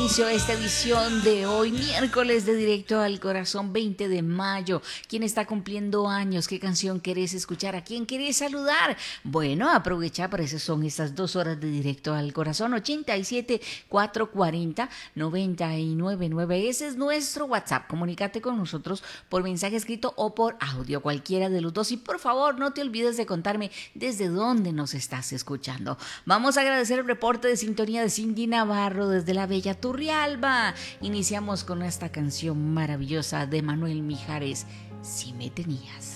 inicio a esta edición de hoy, miércoles de Directo al Corazón, 20 de mayo. ¿Quién está cumpliendo años? ¿Qué canción querés escuchar? ¿A quién querés saludar? Bueno, aprovecha, por eso son estas 2 horas de Directo al Corazón. 87 440 999. Ese es nuestro WhatsApp. Comunícate con nosotros por mensaje escrito o por audio, cualquiera de los dos. Y por favor, no te olvides de contarme desde dónde nos estás escuchando. Vamos a agradecer el reporte de sintonía de Cindy Navarro desde la bella Turrialba. Iniciamos con esta canción maravillosa de Manuel Mijares, Si me tenías.